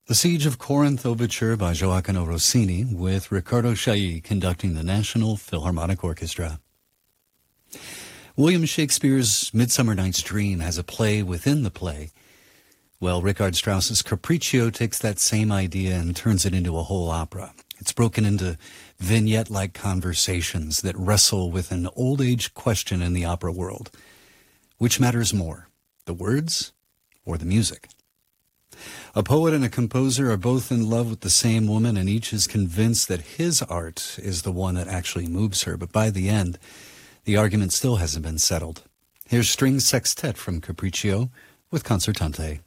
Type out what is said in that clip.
The Siege of Corinth Overture by Gioacchino Rossini with Riccardo Chailly conducting the National Philharmonic Orchestra. William Shakespeare's Midsummer Night's Dream has a play within the play. Well, Richard Strauss's Capriccio takes that same idea and turns it into a whole opera. It's broken into vignette-like conversations that wrestle with an old-age question in the opera world. Which matters more, the words or the music? A poet and a composer are both in love with the same woman, and each is convinced that his art is the one that actually moves her. But by the end, the argument still hasn't been settled. Here's String Sextet from Capriccio with Concertante.